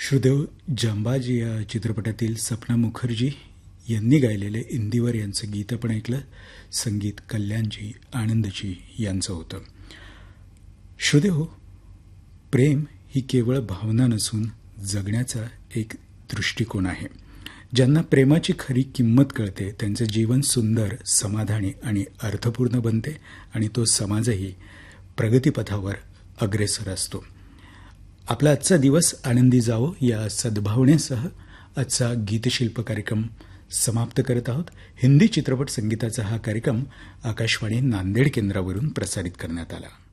श्रुदेव जांबाजी या चित्रपटातील सपना मुखर्जी यांनी गायलेले इंदिवर यांचं गीत आपण ऐकलं. संगीत कल्याणजी आनंदजी यांचं होतं. श्रुदेव, प्रेम ही केवळ भावना नसून जगण्याचा एक दृष्टिकोन आहे. ज्यांना प्रेमाची खरी किंमत कळते त्यांचे जीवन सुंदर, समाधानी आणि अर्थपूर्ण बनते आणि तो समाजही प्रगतीपथावर अग्रेसर असतो. आपला आजचा दिवस आनंदी जावो या सद्भावनेसह आजचा गीतशिल्प कार्यक्रम समाप्त करत आहोत. हिंदी चित्रपट संगीताचा हा कार्यक्रम आकाशवाणी नांदेड केंद्रावरून प्रसारित करण्यात आला.